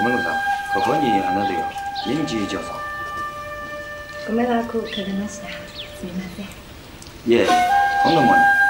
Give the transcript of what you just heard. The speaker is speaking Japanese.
ごめんなさい。ここにあなたよ。現地調査。 ご迷惑をかけました。すみません。 いえ、とんでもない。